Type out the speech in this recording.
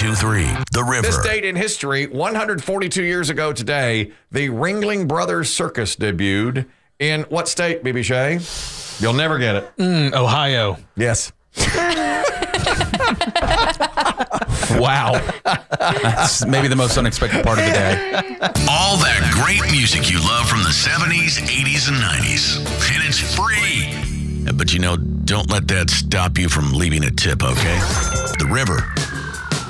92.3, The River. This date in history, 142 years ago today, the Ringling Brothers Circus debuted in what state, BB Shea? You'll never get it. Ohio. Yes. Wow. That's maybe the most unexpected part of the day. All that great music you love from the 70s, 80s, and 90s. And it's free. But don't let that stop you from leaving a tip, okay? The River.